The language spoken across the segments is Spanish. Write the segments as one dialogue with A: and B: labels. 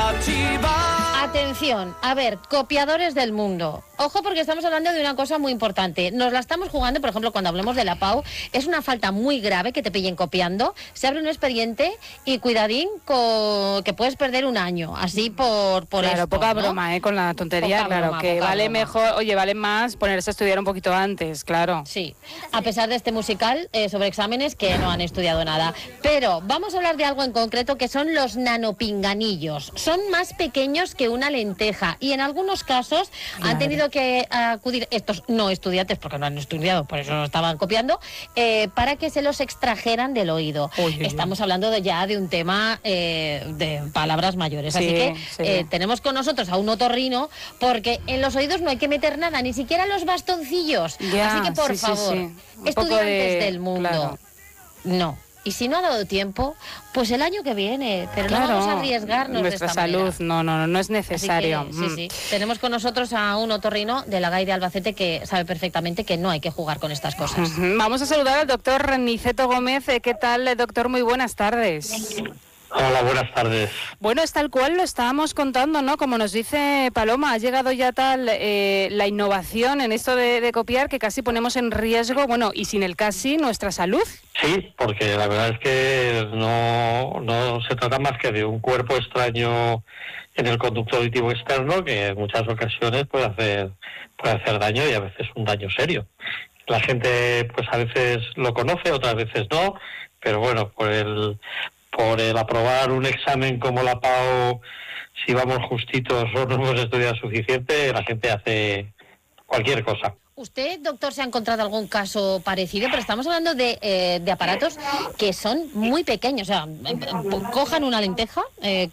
A: Atención, a ver, copiadores del mundo. Ojo, porque estamos hablando de una cosa muy importante. Nos la estamos jugando, por ejemplo, cuando hablemos de la PAU, es una falta muy grave que te pillen copiando. Se abre un expediente y cuidadín que puedes perder un año, así por
B: claro,
A: esto,
B: poca
A: ¿no?
B: broma, con la tontería,
A: Poca
B: claro,
A: broma,
B: que
A: poca
B: vale
A: broma.
B: mejor, oye, vale más ponerse a estudiar un poquito antes, claro.
A: Sí, a pesar de este musical sobre exámenes que no han estudiado nada. Pero vamos a hablar de algo en concreto que son los nanopinganillos. Son más pequeños que una lenteja y en algunos casos han tenido que acudir estos no estudiantes, porque no han estudiado, por eso no estaban copiando, para que se los extrajeran del oído. Estamos hablando ya de un tema de palabras mayores.
B: Sí,
A: así que tenemos con nosotros a un otorrino, porque en los oídos no hay que meter nada, ni siquiera los bastoncillos. Así que, por favor, estudiantes del mundo,
B: claro.
A: No. Y si no ha dado tiempo, pues el año que viene, pero
B: claro,
A: no vamos a arriesgarnos
B: nuestra
A: de esta
B: salud,
A: manera.
B: no es necesario.
A: Así que, sí. Tenemos con nosotros a un otorrino de la GAI de Albacete que sabe perfectamente que no hay que jugar con estas cosas.
B: Vamos a saludar al doctor Niceto Gómez. ¿Qué tal, doctor? Muy buenas tardes.
C: Hola, buenas tardes.
B: Bueno, es tal cual lo estábamos contando, ¿no? Como nos dice Paloma, ha llegado ya tal la innovación en esto de copiar que casi ponemos en riesgo, bueno, y sin el casi, nuestra salud.
C: Sí, porque la verdad es que no se trata más que de un cuerpo extraño en el conducto auditivo externo que en muchas ocasiones puede hacer daño y a veces un daño serio. La gente pues a veces lo conoce, otras veces no, pero bueno, por el aprobar un examen como la PAU, si vamos justitos o no hemos estudiado suficiente, la gente hace cualquier cosa.
A: ¿Usted, doctor, se ha encontrado algún caso parecido? Pero estamos hablando de aparatos que son muy pequeños. O sea, cojan una lenteja, es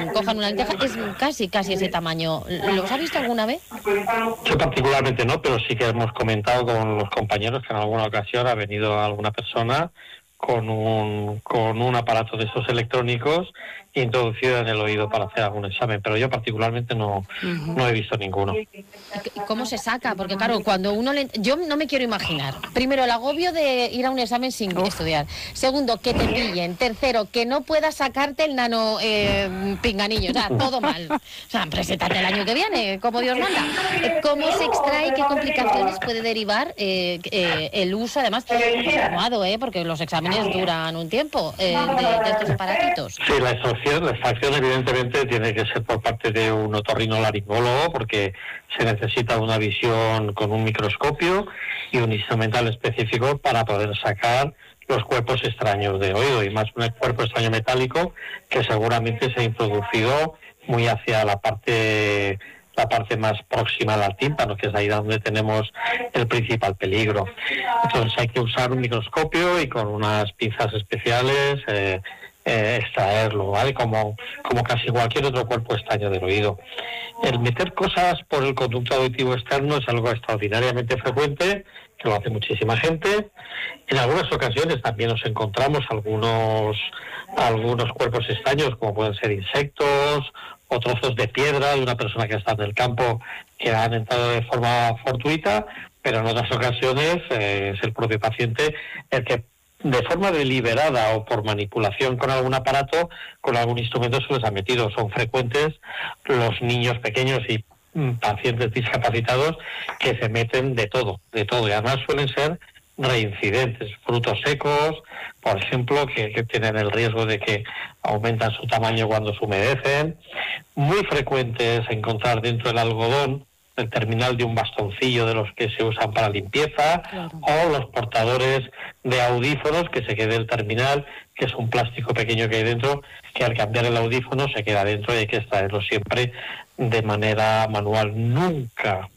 A: casi ese tamaño. ¿Los ha visto alguna vez?
C: Yo particularmente no, pero sí que hemos comentado con los compañeros que en alguna ocasión ha venido alguna persona con un aparato de esos electrónicos introducido en el oído para hacer algún examen, pero yo particularmente no he visto ninguno.
A: ¿Cómo se saca? Porque claro, cuando uno yo no me quiero imaginar. Primero, el agobio de ir a un examen sin estudiar. Segundo, que te pillen. Tercero, que no puedas sacarte el nano pinganillo. O sea, todo mal. O sea, preséntate el año que viene, como Dios manda. ¿Cómo se extrae? ¿Qué complicaciones puede derivar el uso, además, continuado, porque los exámenes duran un tiempo, de estos aparatitos?
C: Sí, la extracción evidentemente tiene que ser por parte de un otorrinolaringólogo porque se necesita una visión con un microscopio y un instrumental específico para poder sacar los cuerpos extraños de oído, y más un cuerpo extraño metálico que seguramente se ha introducido muy hacia la parte más próxima al tímpano, que es ahí donde tenemos el principal peligro. Entonces hay que usar un microscopio y con unas pinzas especiales extraerlo, ¿vale? Como casi cualquier otro cuerpo extraño del oído. El meter cosas por el conducto auditivo externo es algo extraordinariamente frecuente, que lo hace muchísima gente. En algunas ocasiones también nos encontramos algunos cuerpos extraños, como pueden ser insectos o trozos de piedra de una persona que está en el campo que han entrado de forma fortuita, pero en otras ocasiones es el propio paciente el que de forma deliberada o por manipulación con algún aparato, con algún instrumento se les ha metido. Son frecuentes los niños pequeños y pacientes discapacitados que se meten de todo, y además suelen ser reincidentes, frutos secos, por ejemplo, que tienen el riesgo de que aumentan su tamaño cuando se humedecen. Muy frecuente es encontrar dentro del algodón el terminal de un bastoncillo de los que se usan para limpieza, o los portadores de audífonos, que se quede el terminal, que es un plástico pequeño que hay dentro, que al cambiar el audífono se queda dentro y hay que extraerlo siempre de manera manual. Nunca